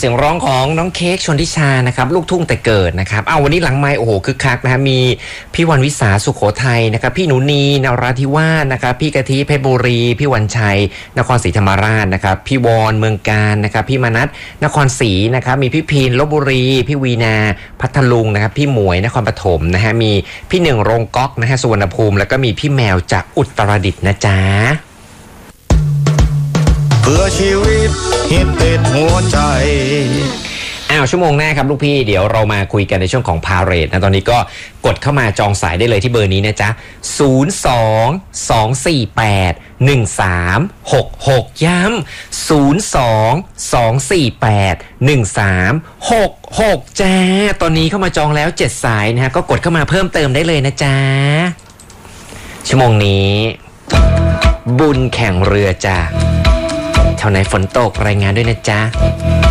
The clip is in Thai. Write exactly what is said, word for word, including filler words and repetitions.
สียงร้องของน้องเค้กชนทิชานะครับลูกทุ่งแต่เกิดนะครับเอาวันนี้หลังไมค์โอ้โหคึกคักนะฮะมีพี่วันวิสาสุโขทัยนะครับพี่หนูนีนราธิวาสนะครับพี่กะทิเพชรบุรีพี่วันชัยนครศรีธรรมราชนะครับพี่วอนเมืองการนะครับพี่มนัสนครศรีนะครับมีพี่พีนลพบุรีพี่วีนาพัทลุงนะครับพี่หมวยนครปฐมนะฮะมีพี่หนึ่งโรงก๊อกนะฮะสุวรรณภูมิแล้วก็มีพี่แมวจากอุตรดิตถ์นะจ๊ะเพื่อชีวิตฮิตติดหัวใจอ้าวชั่วโมงหน้าครับลูกพี่เดี๋ยวเรามาคุยกันในช่วงของพาเรดนะตอนนี้ก็กดเข้ามาจองสายได้เลยที่เบอร์นี้นะจ๊ะศูนย์ สอง สอง สี่ แปด หนึ่ง สาม หก หกย้ำศูนย์ สอง สอง สี่ แปด หนึ่ง สาม หก หกจ้าตอนนี้เข้ามาจองแล้วเจ็ดสายนะฮะก็กดเข้ามาเพิ่มเติมได้เลยนะจ๊ะชั่วโมงนี้บุญแข่งเรือจ้าเท่าไหนฝนตกรายงานด้วยนะจ๊ะ